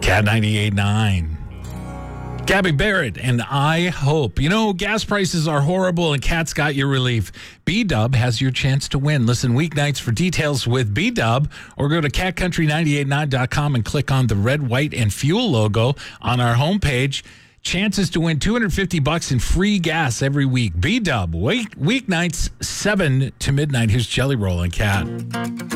Cat 98.9. Gabby Barrett and I Hope. You know, gas prices are horrible and Cat's got your relief. B-Dub has your chance to win. Listen weeknights for details with B-Dub or go to catcountry989.com and click on the red, white, and fuel logo on our homepage. Chances to win $250 in free gas every week. B-Dub, weeknights 7 to midnight. Here's Jelly Roll and Cat.